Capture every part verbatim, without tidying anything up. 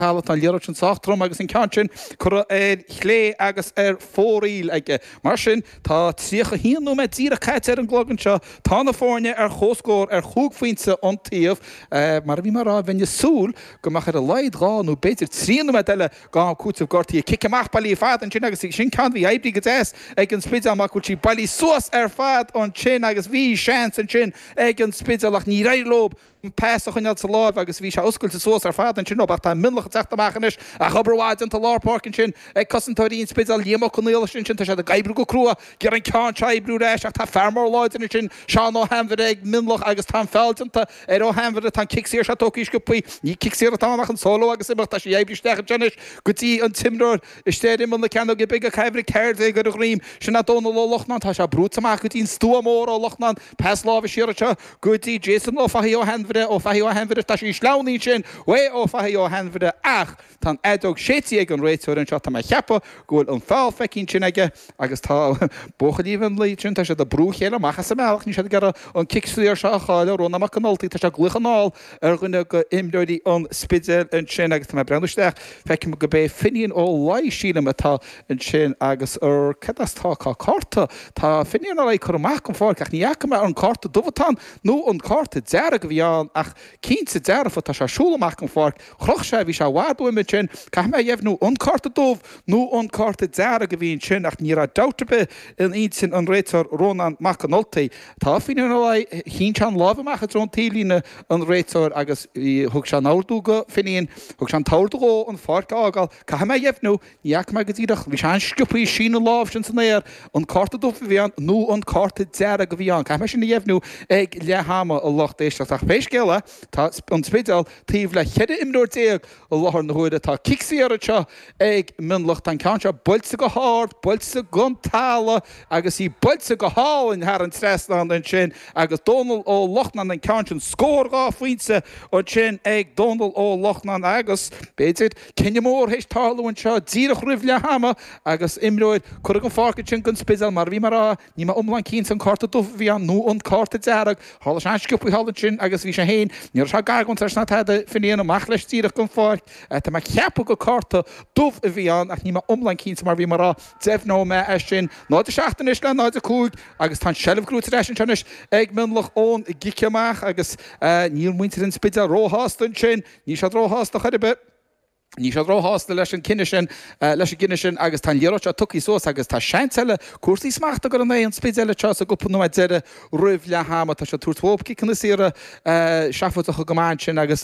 Tá líirt an sachtrom agus an cantin chu ar chlé agus ar fóríil aige. Mar sin tá tríocha híanú me díra cait ar an glogan seo tána fórne ar chóscóir ar chúgfaointe an taobh mar bhí mar rá bhaine súl go mach ar a leid gáú beidir tríanú me deile gá cútah gortaí kicamach bailí fad an sin agus sin can bhí éibrí go déas ag an spid amach chutí bailí suas ar fad an sin agus bhí seans an sin ag an spidalach ní réilób Pásach an sa láh agus bhí se oscailte suas ar fad an sin bach tá minlach teachtamachchanis a chabrháid an tá lápácin sin ag cosantóirín spidal líamach chunéile sin sin tá sé a gaibbrú go crua gur an ceán teibbrú éis ach tá fermór láidir sin seán ó hamhar ag minlach agus tá feltanta ar ó hamhar tá kicksíir se tóís go puí ní kicksíir táach an solo agus imach tá sé ébristeach tenis gotí an timróir istéir man na ceanna go big a caibre ceir gur a rím sin na dóna lo lochnan tá se brútamach gotín stúamór ó lochnan pes láh siirte gotí Jason ó faí ó hen ó faí ó henfir tá sí sláí sin wé ó faí ó henfir ach tá edog sétí ag an réitúir an seo tá cheappa ghfuil an fáil fecinn sin aige agus tá bochadíhann lí sin tá sé a brú chéile machchas sa meach ní sé gar an kicksúir se cháile rónna amach canoltaí tá se gluchanáil ar gunne go imdóirí an spidéil an sin agus tá brennúisteach feici go bé finíon ó lai síle atá an sin agus ar cadastá carta tá finíon á chu amach an fáil ach níach me an carta duhatán nó an carta deara go bhíán ach cínta dearafa tá se siúlaach an fáil chroch sé bhí se bhádúime sin cha mé dhéhnú an carta dómh nó an carta deara go bhíon sin ach ní a dátabe in iad sin an réitar rónan machanoltaí tá fiú le hín an lábhaach drón tílína an réitar agus thug se náú go finíon thug se táirdaó an fáca ágáil cha mé dhéhnú níach me go dtíach bhí se an sciúpaí sína láh sin san éir an carta dómh bhíán nó an carta deara go bhíán cha me sin dhéhnú ag lehama a locht éisteach ach fééis céile tá an spidal tíomh le cheide imúir déag ó láthir na huide tá kicksí ar seo ag minlacht an cáse builte go háart, builte go tála agus í builte go háin ar an stressland an sin agus Donald ó Lochnan an cáin scór gá faointe ó sin ag Donald ó Lochnan agus béidir cinne mór hééis tálahain seo díach rih le hama agus imróid chu go fáca sin gon spidal mar bhí mar ní umlan cí an carta do bhí an nó an carta dearag hála se sciúpaí hála sin agus bhí sé héin níor se gargan tar sna head finíon amach leis tíach gon fáil Tá me ceappa go carta dúmh a bhíán ach ní umlan cínta mar bhí mar déhnó me é sin náid a seaachtain is le náid a cúg agus tá sellhgrút éis sin tenis ag minlach ón i giceamach agus níl muinte an spidal róhástan sin ní se róhásta chuidir Ní se ráhásta leis an cinine sin leis gine sin agus tá léirt a tuí sós agus tá seinile cuasaí smachta go an é an spidéile te a gopa nóid deire roih le hama tá se túirtópci chuna síra seafaach go gomáin sin agus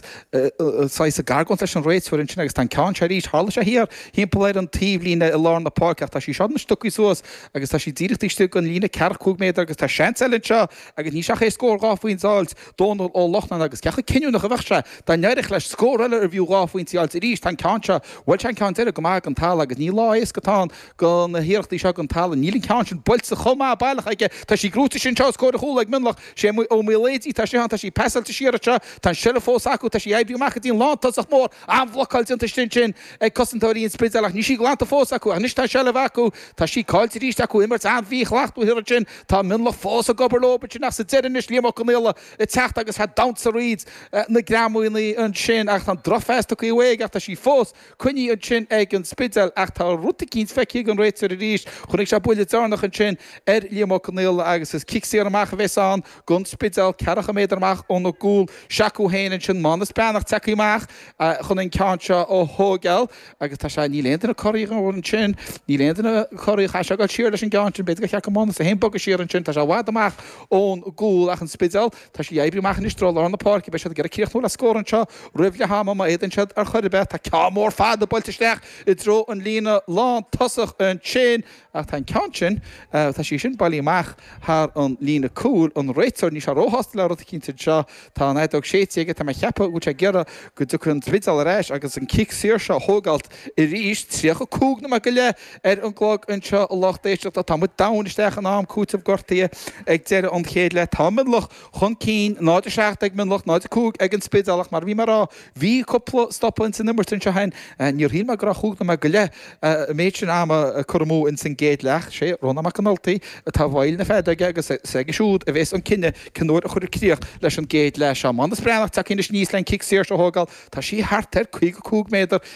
a gargan leis an réitúir sin agus tá cean se ríéis hála se hir híon poléir an tíomhlína i lá na páceach tá sí se an tuí sós agus tá sí ddíirtíiste an lína ceúg méid agus tá seinile se agus ní seach é scór gáfuoin sáilt Donald ó Lochnan agus cecha cinú nach a bhese Tá neirich leis scórile ar bhíú gáfuoin sáilt i ríéis Cancha, well chan can go mag an tal agus ní lá is gotá go na hirirtaí se an tal nílinn cean builte chomá bailach aige tá sí grúta sin teá scóir chuúla ag minlach sé ó méléí tá sé tá sí pesalta siirte tá sile fós acu tá sí ébbíach dín láach mór an bhlocáilta sin sin ag cosantóíon spidalach ní sí glánta fós acu a nistá sele acu tá sí cáilte ríiste acu immert an bhí chhlachtú hir sin tá minlach fós a gobarlópa sin nach sa deiris líam goile i techt agus het damsa ríd na gramúí an sin ach an drofest acu bhé ach tá sí fós chuine an sin ag an spidal ach tá ruta cíns feici an réitir a ríis chunig se buile darnach an sin ar líamachnéile agus is kicksí amach bheitán gun spidal cecha méidirach ón na gúil seaú héanaan sin manas benach teíach chun an ceanse ó thógeil agus tá sé ní léanana choíí an sin ní léanana choí cha se go siir leis an gáin sin beidir cheach mánas a hébo go siar an sin tá se bhhad amach ón gúil ach an spidal tá sé ébriach ní strá an na páci be se gur cíochtú a scór an seo rih le hama má éan sead ar chuir be tá mór fád a bolteisteach i dro an lína lán tosach an sin ach tá ceantin tá sí sin bailí amach th an lína cúil an réitir ní se róhasta le cinnta seo tá néideag séige tá cheappa ú sé gera go du chun tvidal réis agus an kick síir se thógalt i ríis tríocha cúgna me go le ar an glog an seo lochtéisteach tá mu daisteach an am cútamh gortaí ag deire an chéad le tá minlach chun cín náidir seach ag minlach náid cúg ag an spidalach mar bhí mar rá hí coppla stoppain san nimmertin se hain níor hí gra chuúna me go le méid sin ama chumú in san géad lech sé runna amach canoltaí a tá bhil na fed agus sé siúd a bheits an cinenne cinúir a chuir críoch leis an géad leis se man breannach tá cinine níos lein kick séir se hógáil tá sí hartar chuig go cúg méidir